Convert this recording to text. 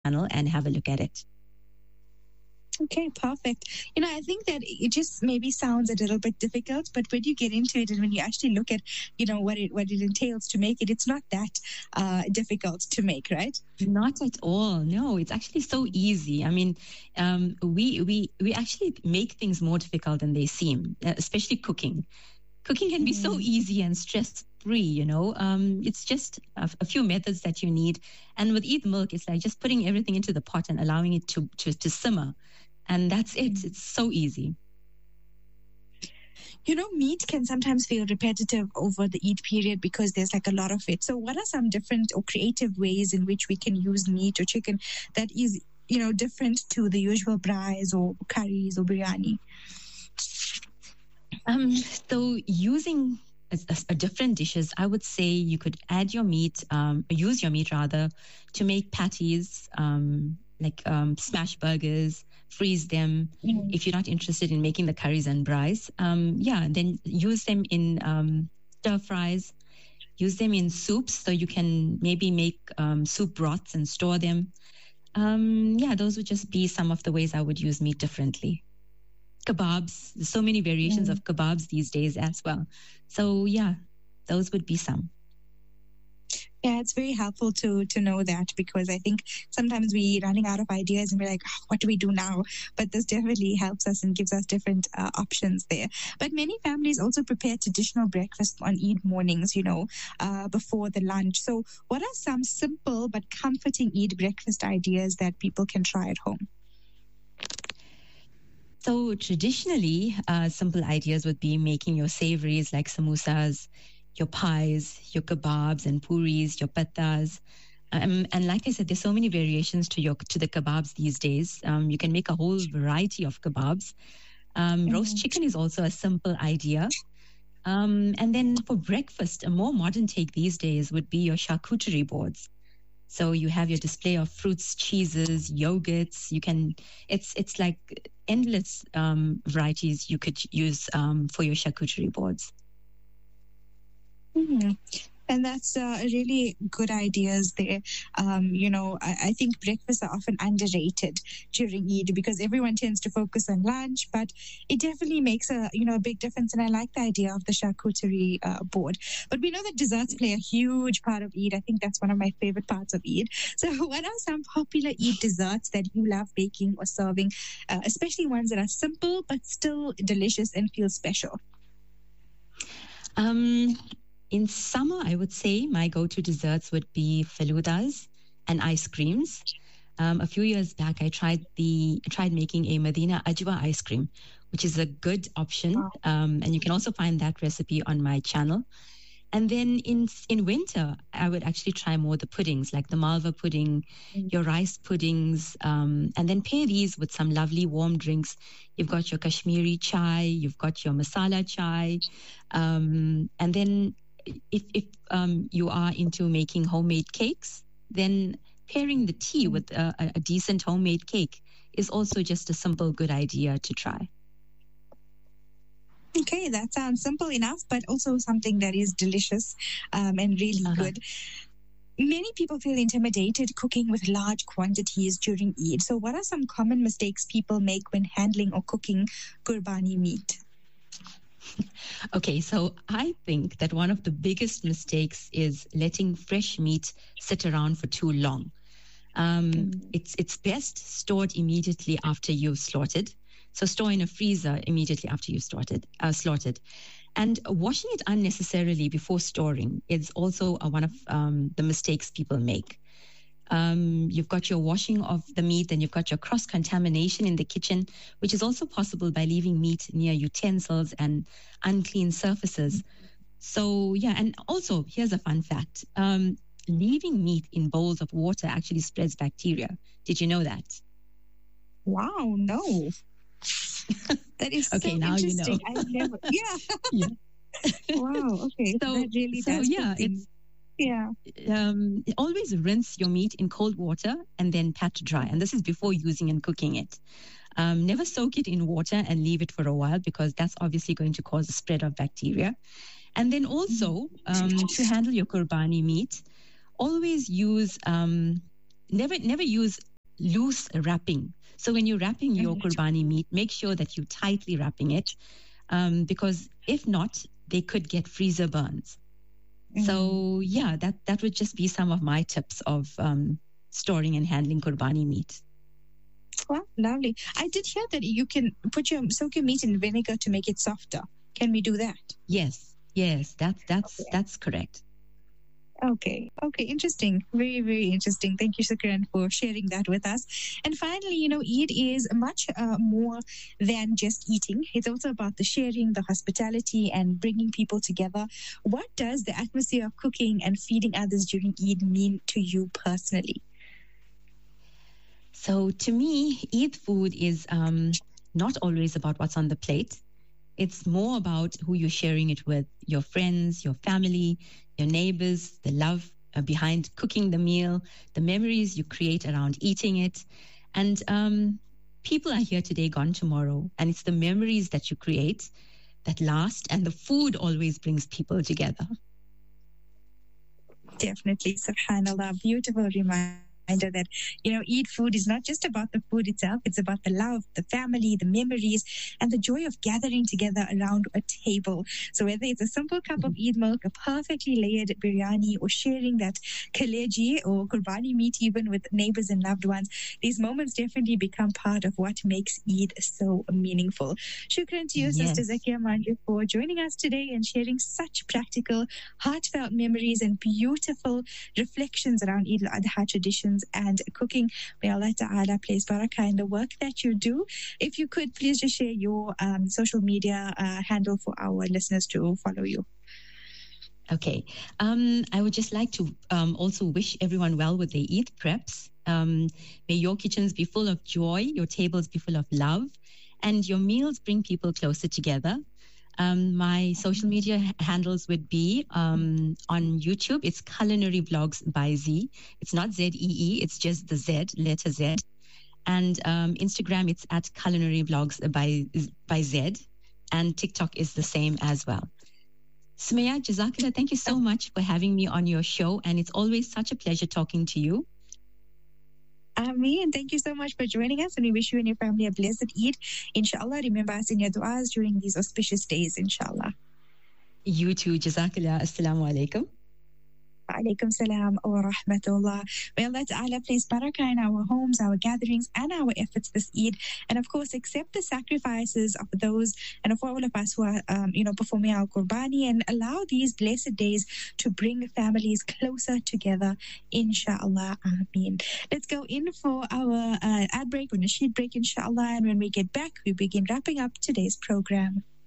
channel and have a look at it. Okay, perfect. I think that it just maybe sounds a little bit difficult, but when you get into it and when you actually look at, what it entails to make it, it's not that difficult to make, right? Not at all. No, it's actually so easy. I mean, we actually make things more difficult than they seem, especially cooking. Cooking can be so easy and stress-free, It's just a few methods that you need. And with Eid milk, it's like just putting everything into the pot and allowing it to simmer. And that's it. It's so easy. Meat can sometimes feel repetitive over the Eid period because there's like a lot of it. So what are some different or creative ways in which we can use meat or chicken that is, different to the usual braais or curries or biryani? So using a different dishes, I would say you could add your meat, use your meat rather, to make patties, like smash burgers, freeze them. If you're not interested in making the curries and braais, then use them in stir fries, use them in soups, so you can maybe make soup broths and store them. Those would just be some of the ways I would use meat differently. Kebabs, there's so many variations of kebabs these days as well. So those would be some. Yeah, it's very helpful to know that, because I think sometimes we're running out of ideas and we're like, what do we do now? But this definitely helps us and gives us different options there. But many families also prepare traditional breakfast on Eid mornings, before the lunch. So what are some simple but comforting Eid breakfast ideas that people can try at home? So traditionally, simple ideas would be making your savories like samosas, your pies, your kebabs and puris, your pattas. And like I said, there's so many variations to the kebabs these days. You can make a whole variety of kebabs. Roast chicken is also a simple idea. And then for breakfast, a more modern take these days would be your charcuterie boards. So you have your display of fruits, cheeses, yogurts. It's like endless varieties you could use for your charcuterie boards. And that's really good ideas there. I think breakfasts are often underrated during Eid because everyone tends to focus on lunch, but it definitely makes a big difference. And I like the idea of the charcuterie board. But we know that desserts play a huge part of Eid. I think that's one of my favorite parts of Eid. So what are some popular Eid desserts that you love baking or serving, especially ones that are simple but still delicious and feel special? In summer, I would say my go-to desserts would be faludas and ice creams. A few years back, I tried making a Medina Ajwa ice cream, which is a good option. Wow. And you can also find that recipe on my channel. And then in winter, I would actually try more the puddings, like the malva pudding, your rice puddings, and then pair these with some lovely warm drinks. You've got your Kashmiri chai, you've got your masala chai, and then if you are into making homemade cakes, then pairing the tea with a decent homemade cake is also just a simple, good idea to try. Okay, that sounds simple enough, but also something that is delicious and really good. Many people feel intimidated cooking with large quantities during Eid. So what are some common mistakes people make when handling or cooking Qurbani meat? Okay, so I think that one of the biggest mistakes is letting fresh meat sit around for too long. It's best stored immediately after you've slaughtered. So store in a freezer immediately after you've slaughtered. And washing it unnecessarily before storing is also one of the mistakes people make. You've got your washing of the meat, and you've got your cross-contamination in the kitchen, which is also possible by leaving meat near utensils and unclean surfaces. So, and also, here's a fun fact. Leaving meat in bowls of water actually spreads bacteria. Did you know that? Wow, no. That is okay, so now interesting. You know. I've never, yeah. Wow, okay. So that really always rinse your meat in cold water and then pat dry. And this is before using and cooking it. Never soak it in water and leave it for a while, because that's obviously going to cause a spread of bacteria. And then also, to handle your Qurbani meat, always use, never use loose wrapping. So when you're wrapping your qurbani meat, make sure that you're tightly wrapping it, because if not, they could get freezer burns. So yeah, that would just be some of my tips of storing and handling qurbani meat. Well, lovely. I did hear that you can soak your meat in vinegar to make it softer. Can we do that? Yes, that's correct. Okay, interesting. Very, very interesting. Thank you, Shukran, for sharing that with us. And finally, Eid is much more than just eating. It's also about the sharing, the hospitality, and bringing people together. What does the atmosphere of cooking and feeding others during Eid mean to you personally? So to me, Eid food is not always about what's on the plate. It's more about who you're sharing it with, your friends, your family, your neighbors, the love behind cooking the meal, the memories you create around eating it. And people are here today, gone tomorrow. And it's the memories that you create that last, and the food always brings people together. Definitely, subhanallah, beautiful reminder that, Eid food is not just about the food itself. It's about the love, the family, the memories, and the joy of gathering together around a table. So whether it's a simple cup of Eid milk, a perfectly layered biryani, or sharing that kaleji or qurbani meat even with neighbors and loved ones, these moments definitely become part of what makes Eid so meaningful. Shukran to you, Sister Zakia Manjoo, for joining us today and sharing such practical, heartfelt memories and beautiful reflections around Eid al-Adha traditions and cooking. May Allah Ta'ala place barakah in the work that you do. If you could, please just share your social media handle for our listeners to follow you. Okay. I would just like to also wish everyone well with their Eid preps. May your kitchens be full of joy, your tables be full of love, and your meals bring people closer together. My social media handles would be on YouTube. It's Culinary Vlogs by Z. It's not Z-E-E. It's just the Z, letter Z. And Instagram, it's at Culinary Vlogs by Z. And TikTok is the same as well. Sumaya, Jazakallah, thank you so much for having me on your show. And it's always such a pleasure talking to you. Ameen. Thank you so much for joining us, and we wish you and your family a blessed Eid. Inshallah, remember us in your du'as during these auspicious days, inshallah. You too. Jazakallah. Assalamu alaikum. Alaikum salam wa rahmatullah. May Allah Ta'ala place barakah in our homes, our gatherings, and our efforts this Eid. And of course, accept the sacrifices of those and of all of us who are, performing our qurbani, and allow these blessed days to bring families closer together, inshallah. Ameen. Let's go in for our ad break or nasheed break, inshallah. And when we get back, we begin wrapping up today's program.